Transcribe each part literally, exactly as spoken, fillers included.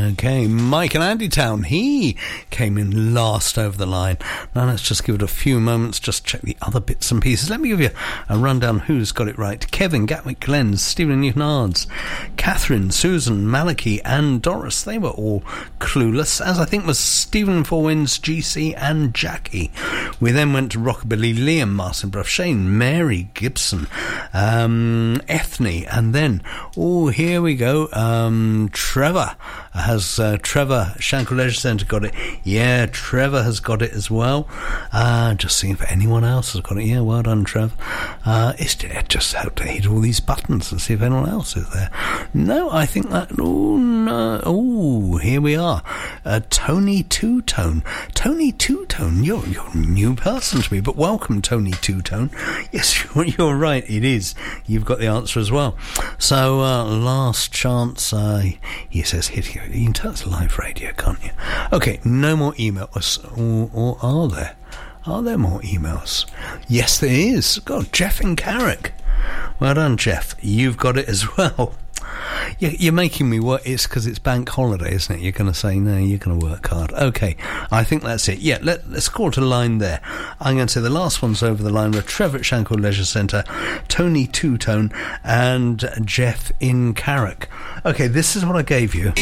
Okay, Mike in Andytown, he came in last over the line. Now let's just give it a few moments, just check the other bits and pieces. Let me give you a rundown who's got it right. Kevin, Gatwick Glens, Stephen Newton-Ards, Catherine, Susan, Malachy and Doris, they were all clueless, as I think was Stephen Forwinds, G C and Jackie. We then went to Rockabilly, Liam, Martin Bruff, Shane, Mary Gibson, um, Ethne, and then, oh, here we go, um, Trevor. Has uh, Trevor, Shankill Leisure Centre, got it? Yeah, Trevor has got it as well. Uh, just seeing if anyone else has got it. Yeah, well done, Trevor. Uh, it's just have to hit all these buttons and see if anyone else is there. No, I think that... Oh, no. Oh, here we are. Uh, Tony Two-Tone. Tony Two-Tone, you're, you're a new person to me, but welcome, Tony Two-Tone. Yes, you're, you're right, it is. You've got the answer as well. So, uh, last chance, uh, he says, hit you. You can tell it's live radio, can't you? Okay, no more emails. Or, or are there? Are there more emails? Yes, there is. God, Jeff in Carrick. Well done, Jeff. You've got it as well. You're making me work. It's because it's bank holiday, isn't it? You're going to say, no, you're going to work hard. Okay, I think that's it. Yeah, let, let's call it a line there. I'm going to say the last ones over the line were Trevor at Shankill Leisure Centre, Tony Two-Tone, and Jeff in Carrick. Okay, this is what I gave you.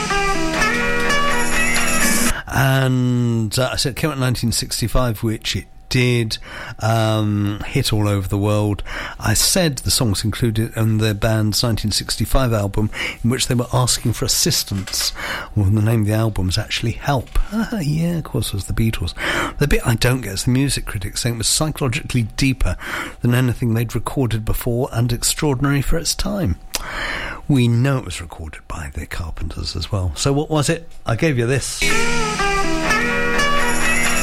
And uh, I said it came out in nineteen sixty-five, which it did, um, hit all over the world. I said the songs included in their band's nineteen sixty-five album, in which they were asking for assistance. Well, the name of the album is actually Help. Ah, yeah, of course, it was the Beatles. The bit I don't get is the music critics saying it was psychologically deeper than anything they'd recorded before and extraordinary for its time. We know it was recorded by the Carpenters as well. So what was it? I gave you this.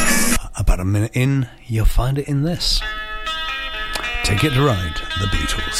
About a minute in, you'll find it in this. Take It to Ride, the Beatles.